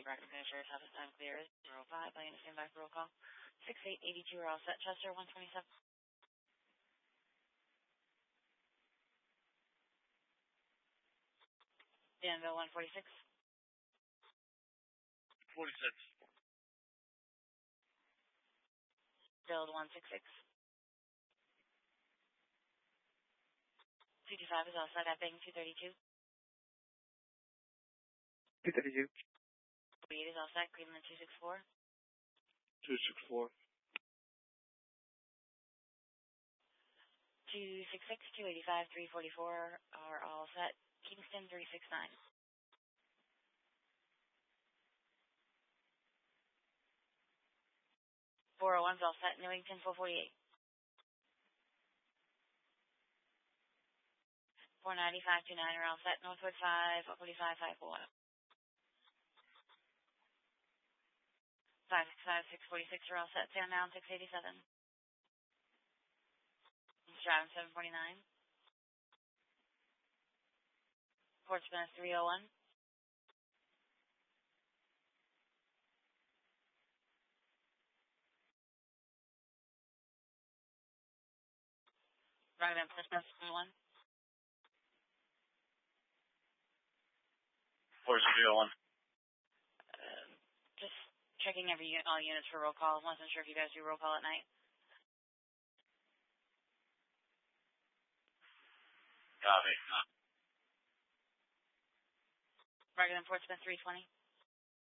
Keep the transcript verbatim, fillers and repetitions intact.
Bracken Finishers have this time clear. zero five, I understand back roll call. six eight eighty-two are all set. Chester, one twenty-seven. Danville, one forty-six. forty-six. Build, one sixty-six. two twenty-five is all set. Epping, two thirty-two. two thirty-two. Weed is all set. Cleveland, two sixty-four. two sixty-four. two sixty-six, two eighty-five, three forty-four are all set. Kingston, three sixty-nine. four oh one's all set. Newington, four forty-eight. four ninety, five twenty-nine are all set. Northwood, five forty-five, five four. five sixty-five, six forty-six are all set. Sandown, six eighty-seven. Stratton, seven forty-nine. Portsmouth, three oh one. Raglan, Portsmouth, one. Force three oh one. Uh, just checking every all units for roll call. Wasn't sure if you guys do roll call at night. Copy. Raglan, Portsmouth, three twenty.